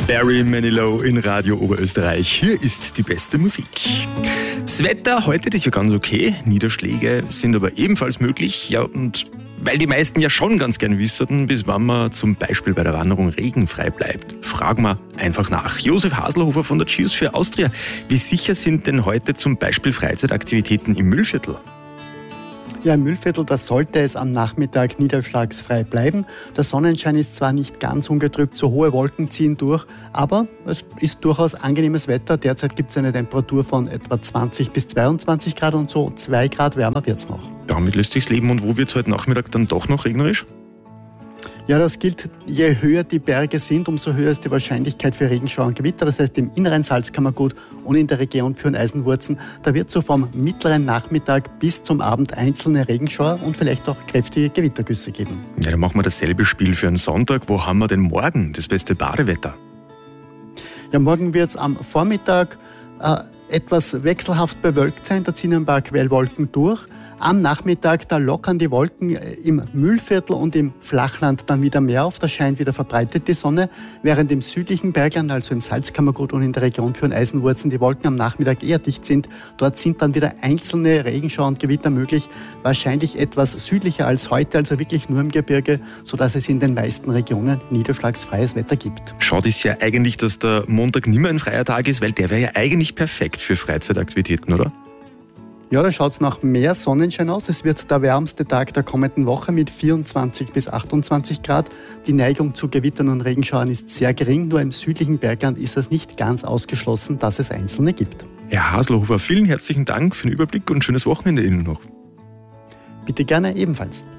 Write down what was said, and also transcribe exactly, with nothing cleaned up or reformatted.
Barry Manilow in Radio Oberösterreich. Hier ist die beste Musik. Das Wetter heute ist ja ganz okay. Niederschläge sind aber ebenfalls möglich. Ja, und weil die meisten ja schon ganz gern wissen, bis wann man zum Beispiel bei der Wanderung regenfrei bleibt, fragen wir einfach nach. Josef Haselhofer von der Cheers für Austria. Wie sicher sind denn heute zum Beispiel Freizeitaktivitäten im Mühlviertel? Ja, im Mühlviertel, da sollte es am Nachmittag niederschlagsfrei bleiben. Der Sonnenschein ist zwar nicht ganz ungetrübt, so hohe Wolken ziehen durch, aber es ist durchaus angenehmes Wetter. Derzeit gibt es eine Temperatur von etwa zwanzig bis zweiundzwanzig Grad und so zwei Grad wärmer wird es noch. Damit lässt sich's leben. Und wo wird es heute Nachmittag dann doch noch regnerisch? Ja, das gilt, je höher die Berge sind, umso höher ist die Wahrscheinlichkeit für Regenschauer und Gewitter. Das heißt, im inneren Salzkammergut und in der Region Pyhrn-Eisenwurzen, da wird so vom mittleren Nachmittag bis zum Abend einzelne Regenschauer und vielleicht auch kräftige Gewittergüsse geben. Ja, dann machen wir dasselbe Spiel für einen Sonntag. Wo haben wir denn morgen das beste Badewetter? Ja, morgen wird es am Vormittag äh, etwas wechselhaft bewölkt sein. Da ziehen ein paar Quellwolken durch. Am Nachmittag, da lockern die Wolken im Mühlviertel und im Flachland dann wieder mehr auf. Da scheint wieder verbreitet die Sonne, während im südlichen Bergland, also im Salzkammergut und in der Region Pyhrn-Eisenwurzen, die Wolken am Nachmittag eher dicht sind. Dort sind dann wieder einzelne Regenschauer und Gewitter möglich, wahrscheinlich etwas südlicher als heute, also wirklich nur im Gebirge, sodass es in den meisten Regionen niederschlagsfreies Wetter gibt. Schade ist ja eigentlich, dass der Montag nicht mehr ein freier Tag ist, weil der wäre ja eigentlich perfekt für Freizeitaktivitäten, oder? Ja, da schaut es nach mehr Sonnenschein aus. Es wird der wärmste Tag der kommenden Woche mit vierundzwanzig bis achtundzwanzig Grad. Die Neigung zu Gewittern und Regenschauern ist sehr gering. Nur im südlichen Bergland ist es nicht ganz ausgeschlossen, dass es einzelne gibt. Herr Haselhofer, vielen herzlichen Dank für den Überblick und schönes Wochenende Ihnen noch. Bitte gerne ebenfalls.